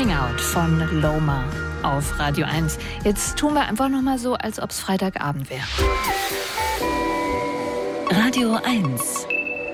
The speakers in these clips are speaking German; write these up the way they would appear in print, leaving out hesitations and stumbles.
Coming Out von Loma auf Radio 1. Jetzt tun wir einfach noch mal so, als ob es Freitagabend wäre. Radio 1.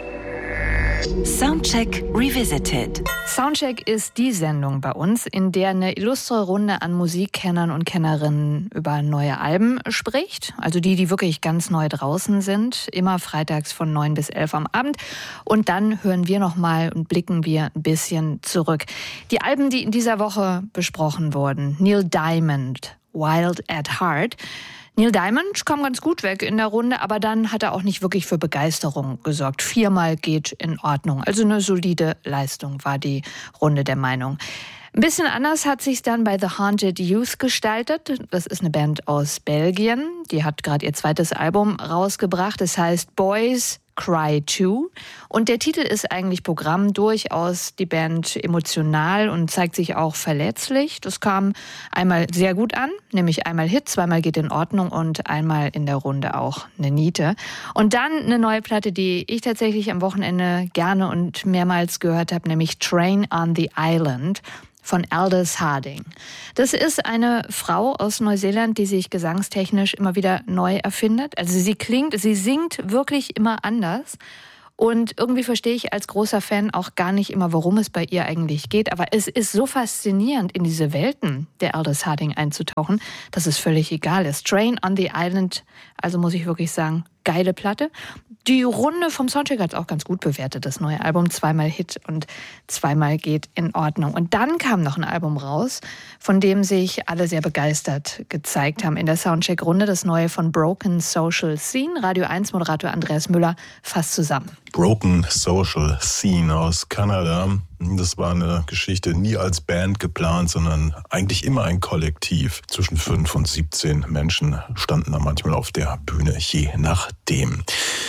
Soundcheck Revisited. Soundcheck ist die Sendung bei uns, in der eine illustre Runde an Musikkennern und Kennerinnen über neue Alben spricht. Also die wirklich ganz neu draußen sind. Immer freitags von 9 bis 11 am Abend. Und dann hören wir nochmal und blicken wir ein bisschen zurück. Die Alben, die in dieser Woche besprochen wurden. Neil Diamond, Wild at Heart. Neil Diamond kam ganz gut weg in der Runde, aber dann hat er auch nicht wirklich für Begeisterung gesorgt. 4-mal geht in Ordnung. Also eine solide Leistung war die Runde der Meinung. Ein bisschen anders hat sich's dann bei The Haunted Youth gestaltet. Das ist eine Band aus Belgien. Die hat gerade ihr zweites Album rausgebracht. Es heißt Boys Cry Too. Und der Titel ist eigentlich Programm, durchaus die Band emotional und zeigt sich auch verletzlich. Das kam einmal sehr gut an, nämlich einmal Hit, 2-mal geht in Ordnung und einmal in der Runde auch eine Niete. Und dann eine neue Platte, die ich tatsächlich am Wochenende gerne und mehrmals gehört habe, nämlich Train on the Island von Aldous Harding. Das ist eine Frau aus Neuseeland, die sich gesangstechnisch immer wieder neu erfindet. Also sie singt wirklich immer anders. Und irgendwie verstehe ich als großer Fan auch gar nicht immer, worum es bei ihr eigentlich geht. Aber es ist so faszinierend, in diese Welten der Aldous Harding einzutauchen, dass es völlig egal ist. Train on the Island, also muss ich wirklich sagen, geile Platte. Die Runde vom Soundcheck hat es auch ganz gut bewertet, das neue Album. 2-mal Hit und 2-mal geht in Ordnung. Und dann kam noch ein Album raus, von dem sich alle sehr begeistert gezeigt haben in der Soundcheck-Runde. Das neue von Broken Social Scene. Radio 1-Moderator Andreas Müller fasst zusammen. Broken Social Scene aus Kanada. Das war eine Geschichte nie als Band geplant, sondern eigentlich immer ein Kollektiv. Zwischen 5 und 17 Menschen standen da manchmal auf der Bühne, je nachdem.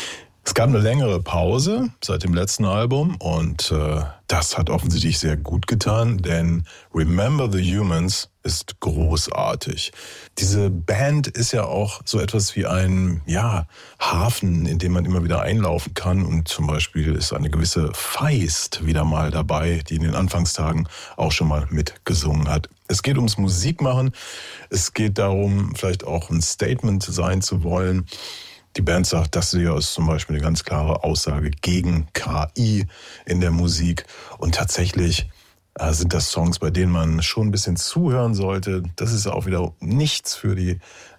Es gab eine längere Pause seit dem letzten Album und das hat offensichtlich sehr gut getan, denn Remember the Humans ist großartig. Diese Band ist ja auch so etwas wie ein Hafen, in dem man immer wieder einlaufen kann, und zum Beispiel ist eine gewisse Feist wieder mal dabei, die in den Anfangstagen auch schon mal mitgesungen hat. Es geht ums Musikmachen, es geht darum, vielleicht auch ein Statement sein zu wollen. Die Band sagt, das hier ist zum Beispiel eine ganz klare Aussage gegen KI in der Musik. Und tatsächlich sind das Songs, bei denen man schon ein bisschen zuhören sollte. Das ist auch wieder nichts für die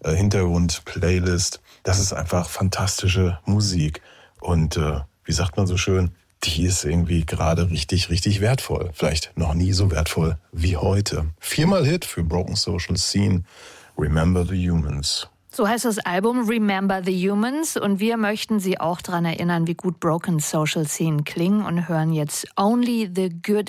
Hintergrund-Playlist. Das ist einfach fantastische Musik. Und wie sagt man so schön, die ist irgendwie gerade richtig, richtig wertvoll. Vielleicht noch nie so wertvoll wie heute. 4-mal Hit für Broken Social Scene, Remember the Humans. So heißt das Album Remember the Humans, und wir möchten Sie auch daran erinnern, wie gut Broken Social Scene klingen, und hören jetzt Only the Good